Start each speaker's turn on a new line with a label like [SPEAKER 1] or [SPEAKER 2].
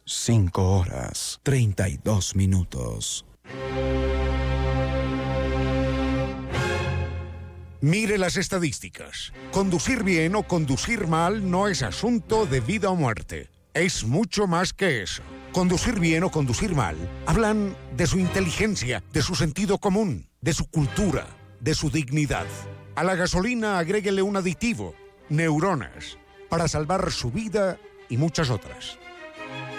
[SPEAKER 1] 5 horas, 32 minutos.
[SPEAKER 2] Mire las estadísticas. Conducir bien o conducir mal no es asunto de vida o muerte. Es mucho más que eso. Conducir bien o conducir mal hablan de su inteligencia, de su sentido común, de su cultura, de su dignidad. A la gasolina agréguele un aditivo, neuronas, para salvar su vida y muchas otras.